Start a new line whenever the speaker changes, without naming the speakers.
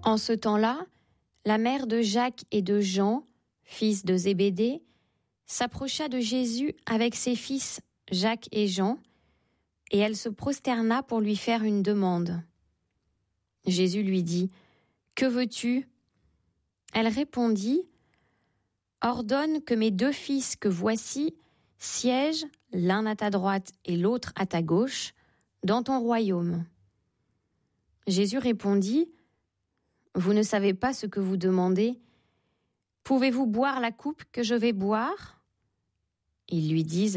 En ce temps-là, la mère de Jacques et de Jean, fils de Zébédée, s'approcha de Jésus avec ses fils Jacques et Jean, et elle se prosterna pour lui faire une demande. Jésus lui dit : « Que veux-tu ? » Elle répondit : « Ordonne que mes 2 fils que voici siègent, l'un à ta droite et l'autre à ta gauche, dans ton royaume. » Jésus répondit : « Vous ne savez pas ce que vous demandez. Pouvez-vous boire la coupe que je vais boire ? » Ils lui disent :